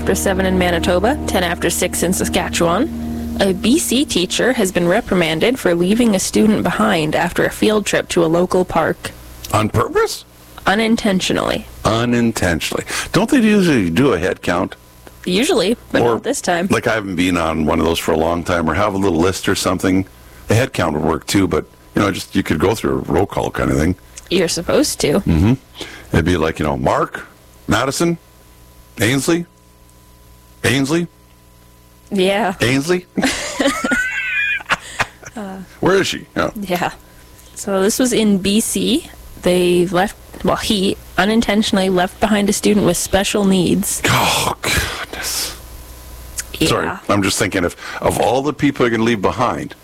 after 7 in Manitoba, 10 after 6 in Saskatchewan. A BC teacher has been reprimanded for leaving a student behind after a field trip to a local park. On purpose? Unintentionally. Unintentionally. Don't they usually do a head count? Usually, but Or, not this time. Like I haven't been on one of those for a long time, or have a little list or something. A head count would work too, but, just you could go through a roll call kind of thing. You're supposed to. Mm-hmm. It'd be like, Mark, Madison, Ainsley. Yeah. Ainsley? Where is she? Oh. Yeah. So this was in BC. He unintentionally left behind a student with special needs. Oh, goodness. Yeah. Sorry, I'm just thinking of all the people you're going to leave behind.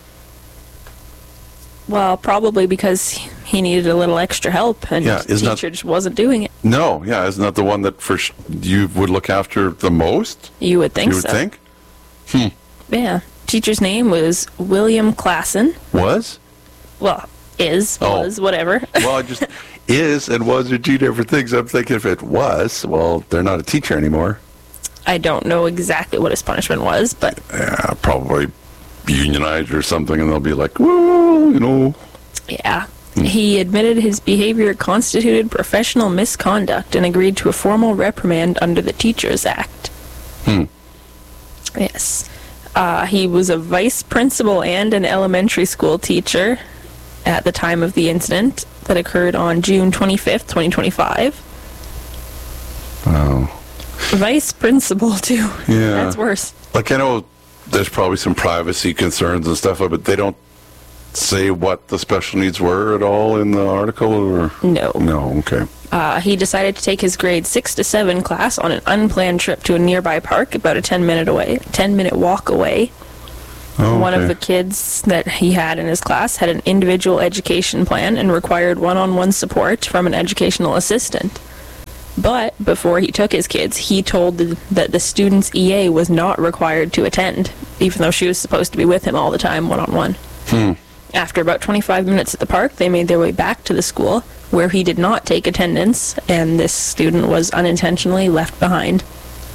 Well, probably because he needed a little extra help, and the teacher just wasn't doing it. No, yeah, isn't that the one that you would look after the most? You would think so. You would think? Yeah. Teacher's name was William Klassen. Was? Well, was, whatever. Well, is and was are two different things. I'm thinking if it was, well, they're not a teacher anymore. I don't know exactly what his punishment was, but... Yeah, probably unionized or something, and they'll be like, well, Yeah. He admitted his behavior constituted professional misconduct and agreed to a formal reprimand under the Teachers Act. Yes. He was a vice principal and an elementary school teacher at the time of the incident that occurred on June 25th, 2025. Wow. Vice principal, too. Yeah. That's worse. Like, I know there's probably some privacy concerns and stuff, but they don't say what the special needs were at all in the article? Or No. No, okay. He decided to take his grade 6 to 7 class on an unplanned trip to a nearby park about a 10-minute walk away. Oh, One of the kids that he had in his class had an individual education plan and required one-on-one support from an educational assistant. But before he took his kids, he told that the student's EA was not required to attend, even though she was supposed to be with him all the time, one-on-one. After about 25 minutes at the park, they made their way back to the school, where he did not take attendance, and this student was unintentionally left behind.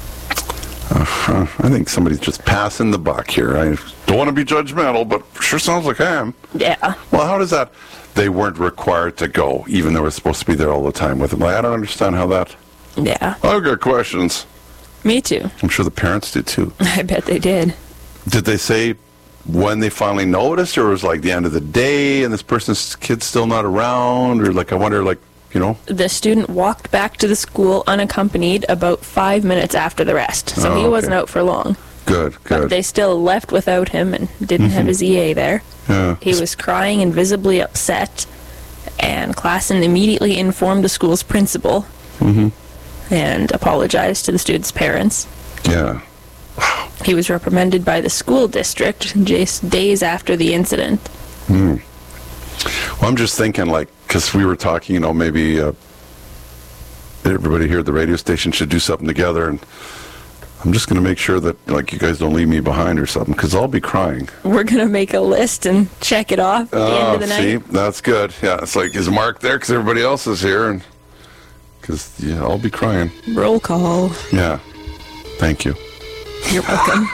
I think somebody's just passing the buck here. I don't want to be judgmental, but sure sounds like I am. Yeah. Well, how does that... They weren't required to go, even though they were supposed to be there all the time with him. I don't understand how that... Yeah. I've got questions. Me too. I'm sure the parents did too. I bet they did. Did they say when they finally noticed, or was it like the end of the day and this person's kid's still not around? Or I wonder, The student walked back to the school unaccompanied about 5 minutes after the rest, so he wasn't out for long. Good. But they still left without him and didn't have his EA there. Yeah. He was crying and visibly upset, and Klassen immediately informed the school's principal and apologized to the student's parents. Yeah. He was reprimanded by the school district just days after the incident. Well, I'm just thinking, because we were talking, maybe everybody here at the radio station should do something together, and I'm just going to make sure that, you guys don't leave me behind or something, because I'll be crying. We're going to make a list and check it off at the end of the night. See, that's good. Yeah, it's like, is Mark there because everybody else is here? And because, I'll be crying. Roll call. Yeah. Thank you. You're welcome.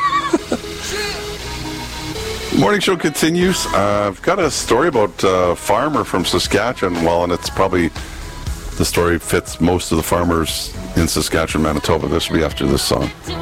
Morning show continues. I've got a story about a farmer from Saskatchewan. And it's probably, the story fits most of the farmers in Saskatchewan, Manitoba. This will be after this song.